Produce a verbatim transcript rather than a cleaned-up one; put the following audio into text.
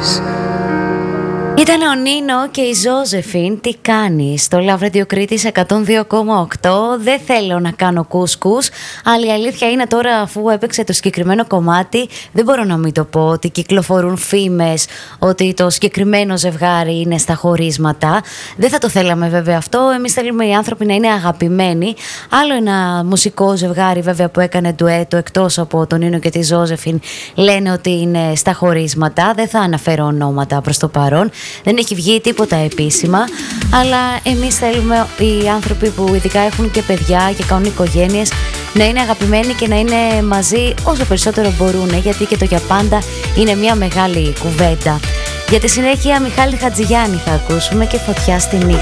Ήταν ο Νίνο και η Ζώζεφιν. Τι κάνει στο Love Radio Κρήτης εκατόν δύο κόμμα οκτώ. Δεν θέλω να κάνω κούσκους, αλλά η αλήθεια είναι τώρα, αφού έπαιξε το συγκεκριμένο κομμάτι, δεν μπορώ να μην το πω, ότι κυκλοφορούν φήμες ότι το συγκεκριμένο ζευγάρι είναι στα χωρίσματα. Δεν θα το θέλαμε βέβαια αυτό. Εμείς θέλουμε οι άνθρωποι να είναι αγαπημένοι. Άλλο ένα μουσικό ζευγάρι βέβαια που έκανε ντουέτο, εκτός από τον Νίνο και τη Ζώζεφιν, λένε ότι είναι στα χωρίσματα. Δεν θα αναφέρω ονόματα προς το παρόν. Δεν έχει βγει τίποτα επίσημα, αλλά εμείς θέλουμε οι άνθρωποι που ειδικά έχουν και παιδιά και κάνουν οικογένειες να είναι αγαπημένοι και να είναι μαζί όσο περισσότερο μπορούν, γιατί και το για πάντα είναι μια μεγάλη κουβέντα. Για τη συνέχεια Μιχάλη Χατζηγιάννη θα ακούσουμε και Φωτιά στη νύχτα.